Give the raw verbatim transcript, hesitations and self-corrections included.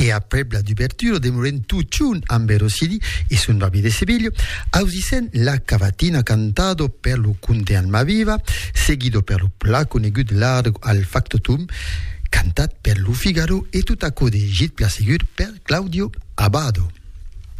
E après la d'ouverture demoren tucciun amberosidi e son babi de Seviglio, ausisen la cavatina cantado per lo conte Almaviva, seguido per lo pla conegut largo al factotum, cantat per lo Figaro e tutta code git plasegur per Claudio Abbado.